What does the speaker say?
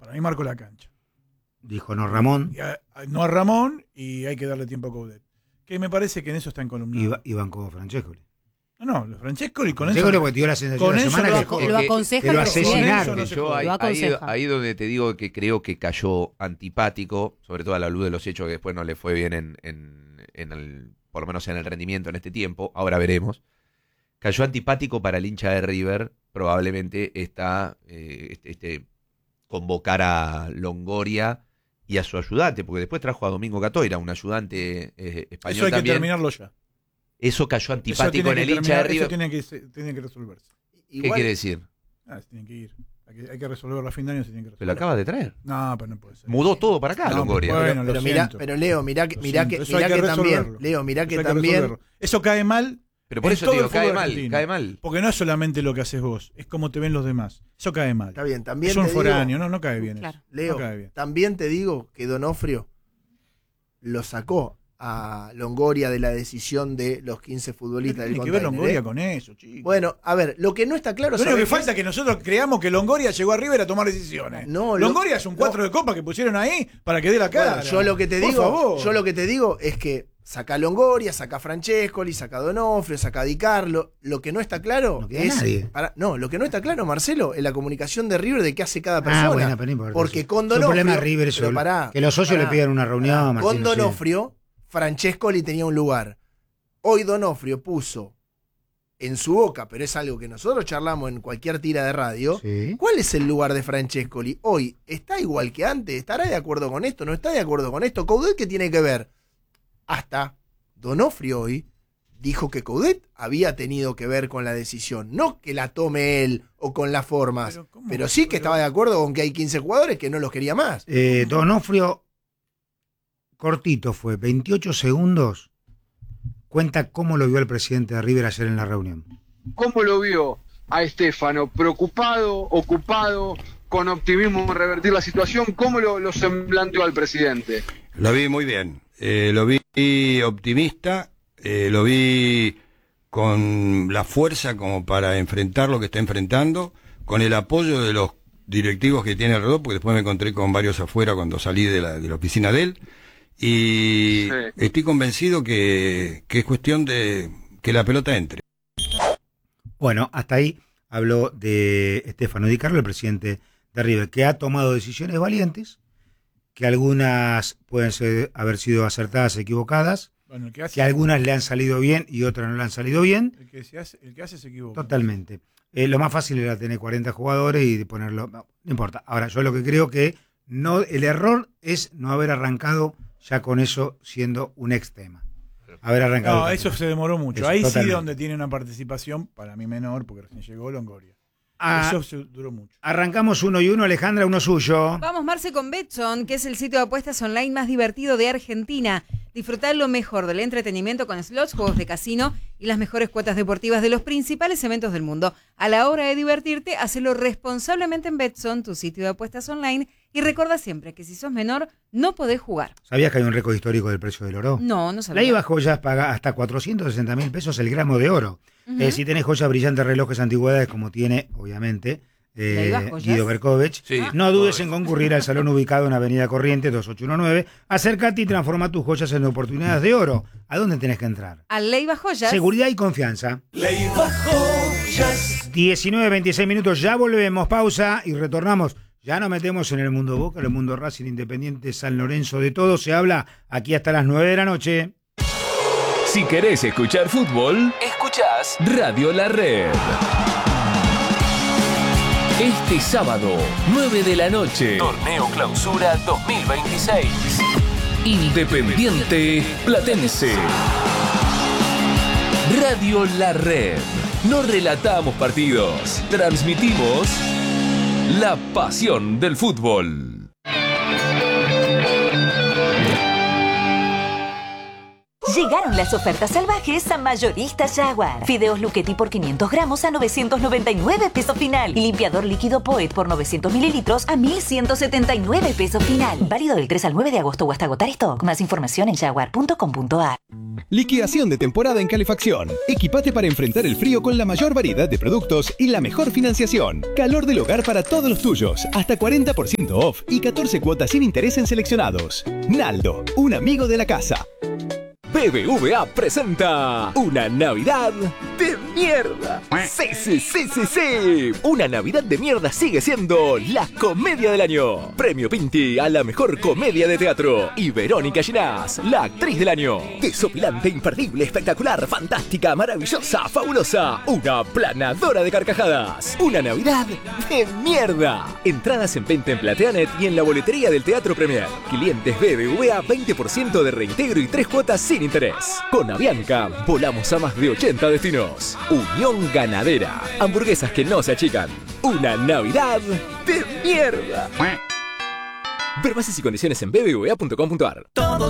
Para mí marcó la cancha. Dijo no Ramón. No a Ramón y hay que darle tiempo a Coudet. Que me parece que en eso está encolumnado. Y bancó Francescoli. No, Francescoli con Francescoli eso. porque te dio la sensación con de la eso semana lo aconseja que lo el presidente. asesinaron. Yo Ahí donde te digo que creo que cayó antipático, sobre todo a la luz de los hechos que después no le fue bien en el, por lo menos en el rendimiento en este tiempo, ahora veremos. Cayó antipático para el hincha de River, probablemente está convocar a Longoria y a su ayudante, porque después trajo a Domingo Catoira, un ayudante español eso hay también. que terminarlo ya. Eso cayó antipático en el hincha de River. Eso tiene que resolverse. ¿Qué quiere decir? Se tiene que ir. Hay que resolverlo a fin de año. Se tiene que resolver. ¿Se lo acaba de traer? No, pero no puede ser. Mudó todo para acá, Longoria. Bueno, pero Leo, mirá que también. Leo, mirá que también. Eso cae mal. Pero por eso te digo, cae mal. Porque no es solamente lo que haces vos, es como te ven los demás. Eso cae mal. Está bien, también. Es un foráneo, no cae bien. Claro. Eso. Leo, no cae bien. también te digo que Donofrio lo sacó a Longoria de la decisión de los 15 futbolistas del Tiene que ver Container, Longoria con eso, chicos. Bueno, a ver, lo que no está claro... Lo único que falta es que nosotros creamos que Longoria llegó a River a tomar decisiones. No, Longoria es un 4 de copa que pusieron ahí para que dé la cara. Bueno, yo lo que te digo es que saca a Longoria, saca a Francescoli, saca a Donofrio, saca a Di Carlo. Lo que no está claro no queda es... nadie. lo que no está claro, Marcelo, es la comunicación de River de qué hace cada persona. Bueno, pero no importa. Porque con Es un Donofrio... problema de River eso, que los socios le pidan una reunión. Con Donofrio, Francescoli tenía un lugar. Hoy Donofrio puso en su boca, pero es algo que nosotros charlamos en cualquier tira de radio. Sí. ¿Cuál es el lugar de Francescoli? Hoy, ¿está igual que antes? ¿Estará de acuerdo con esto? ¿No está de acuerdo con esto? ¿Coudet qué tiene que ver? Hasta Donofrio hoy dijo que Coudet había tenido que ver con la decisión. No que la tome él o con las formas. Pero sí que estaba de acuerdo con que hay 15 jugadores que no los quería más. Donofrio, cortito fue, 28 segundos. Cuenta cómo lo vio el presidente de River ayer en la reunión. ¿Cómo lo vio a Estefano? ¿Preocupado, ocupado, con optimismo en revertir la situación? ¿Cómo lo semblanteó al presidente? Lo vi muy bien, lo vi optimista, lo vi con la fuerza como para enfrentar lo que está enfrentando, con el apoyo de los directivos que tiene alrededor, porque después me encontré con varios afuera cuando salí de la oficina de él. Y sí, estoy convencido que es cuestión de que la pelota entre. Bueno, hasta ahí habló de Stefano Di Carlo, el presidente de River, que ha tomado decisiones valientes, que algunas pueden haber sido acertadas, equivocadas, bueno, que algunas le han salido bien y otras no le han salido bien. El que hace se equivoca. Totalmente. Lo más fácil era tener 40 jugadores y ponerlo... No importa. Ahora, yo lo que creo que no, el error es no haber arrancado ya con eso siendo un ex tema. Haber arrancado. No, eso se demoró mucho. Eso, ahí totalmente. Sí donde tiene una participación, para mí menor, porque recién llegó Longoria. Eso duró mucho. Arrancamos 1-1, Alejandra, uno suyo. Vamos, Marce, con Betson, que es el sitio de apuestas online más divertido de Argentina. Disfrutar lo mejor del entretenimiento con slots, juegos de casino y las mejores cuotas deportivas de los principales eventos del mundo. A la hora de divertirte, hacelo responsablemente en Betson, tu sitio de apuestas online. Y recuerda siempre que si sos menor, no podés jugar. ¿Sabías que hay un récord histórico del precio del oro? No, no sabía. La IVA Joyas paga hasta 460.000 pesos el gramo de oro. Si tenés joyas brillantes, relojes, antigüedades, como tiene, obviamente, Guido Berkovich, sí, no dudes en concurrir al salón ubicado en Avenida Corrientes 2819. Acércate y transforma tus joyas en oportunidades de oro. ¿A dónde tenés que entrar? A Leiva Joyas. Seguridad y confianza. Leiva Joyas. 19:26 minutos, ya volvemos, pausa y retornamos. Ya nos metemos en el mundo Boca, el mundo Racing, Independiente, San Lorenzo, de todo se habla aquí hasta las 9 de la noche. Si querés escuchar fútbol, escuchás Radio La Red. Este sábado, 9 de la noche, Torneo Clausura 2026. Independiente Platense. Radio La Red. No relatamos partidos, transmitimos la pasión del fútbol. Llegaron las ofertas salvajes a Mayoristas Jaguar. Fideos Luchetti por 500 gramos a 999 pesos final. Y limpiador líquido Poet por 900 mililitros a 1.179 pesos final. Válido del 3 al 9 de agosto o hasta agotar stock. Más información en jaguar.com.ar. Liquidación de temporada en calefacción. Equipate para enfrentar el frío con la mayor variedad de productos y la mejor financiación. Calor del hogar para todos los tuyos. Hasta 40% off y 14 cuotas sin interés en seleccionados. Naldo, un amigo de la casa. BBVA presenta una Navidad de mierda. Sí. Una Navidad de mierda sigue siendo la comedia del año. Premio Pinti a la mejor comedia de teatro. Y Verónica Ginás, la actriz del año. Desopilante, imperdible, espectacular, fantástica, maravillosa, fabulosa. Una planadora de carcajadas. Una Navidad de mierda. Entradas en venta en Plateanet y en la boletería del Teatro Premier. Clientes BBVA, 20% de reintegro y 3 cuotas sin interés. Con Avianca, volamos a más de 80 destinos. Unión Ganadera. Hamburguesas que no se achican. Una Navidad de mierda. Ver bases y condiciones en bbva.com.ar.